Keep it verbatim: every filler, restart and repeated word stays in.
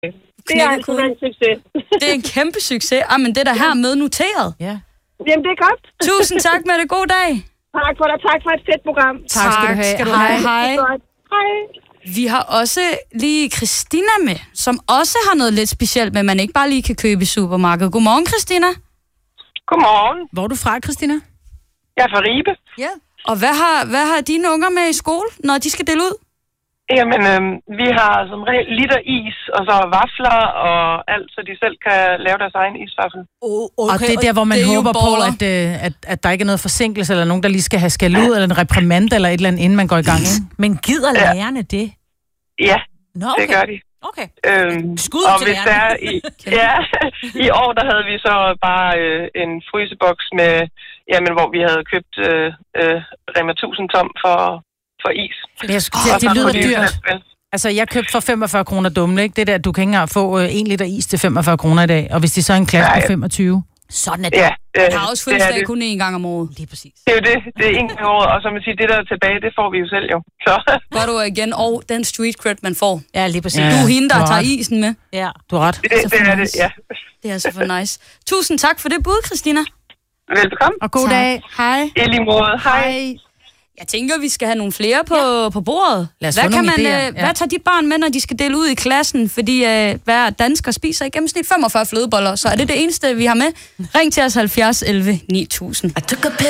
Det er altså en succes. Det er en kæmpe succes. Ah, men det er da hermed noteret. Ja. Jamen, det er godt. Tusind tak med det. God dag. Tak for dig. Tak for et fedt program. Tak, tak skal du have. Skal du Hej. have. Hej. Hej. Vi har også lige Christina med, som også har noget lidt specielt, men man ikke bare lige kan købe i supermarkedet. Godmorgen, Christina. Godmorgen. Hvor er du fra, Christina? Jeg er fra Ribe. Ja. Og hvad har, hvad har dine unger med i skole, når de skal dele ud? Jamen, øhm, vi har som regel liter is, og så vafler og alt, så de selv kan lave deres egen isvaffel. Oh, okay. Og det er der, hvor man håber på, at, øh, at, at der ikke er noget forsinkelse, eller nogen, der lige skal have skæld ud, eller en reprimand, eller et eller andet, inden man går i gang. Ikke? Men gider lærerne det? Ja, Nå, okay. det gør de. Okay. Øhm, Skud og til hvis der er i, ja, i år, der havde vi så bare øh, en fryseboks med, jamen, hvor vi havde købt øh, øh, Rema tusind tom for, for is. Det, er, det, det lyder dyrt. Altså, jeg købte for femogfyrre kroner dumle, ikke? Det der, du kan ikke engang få øh, en liter is til femogfyrre kroner i dag, og hvis det så er en klasse ja, ja. på femogtyve. Sådan er det. Ja, det, jeg har også fødselsdag kun én gang om året. Lige præcis. Det er jo det. Det er en gang om året, og som man siger, det der er tilbage, det får vi jo selv jo. Så. Gør du igen, og den street cred, man får. Ja, lige præcis. Ja, du er hende, der tager isen med. Ja, du har ret. Det, det, det er det, ja. Det er så for nice. Tusind tak for det bud, Christina. Velbekomme. Og god tak. dag. Hej. I lige måde. Hej. Jeg tænker, vi skal have nogle flere på, ja. på bordet. Hvad, kan man, øh, ja. hvad tager de barn med, når de skal dele ud i klassen? Fordi øh, hver dansker spiser i gennemsnit femogfyrre flødeboller, så er det det eneste, vi har med. Ring til os halvfjerds elleve ni tusind.